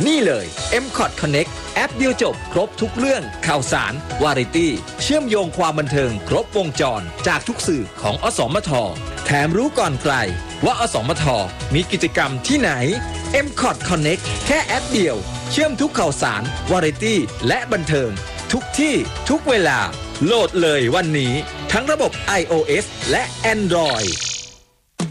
นี่เลย M-Cot Connect แอปเดียวจบครบทุกเรื่องข่าวสาร วาไรตี้ เชื่อมโยงความบันเทิงครบวงจรจากทุกสื่อของอสมท แถมรู้ก่อนใครว่าอสมท มีกิจกรรมที่ไหน M-Cot Connect แค่แอปเดียวเชื่อมทุกข่าวสาร วาไรตี้ และบันเทิง ทุกที่ทุกเวลาโหลดเลยวันนี้ทั้งระบบ iOS และ Android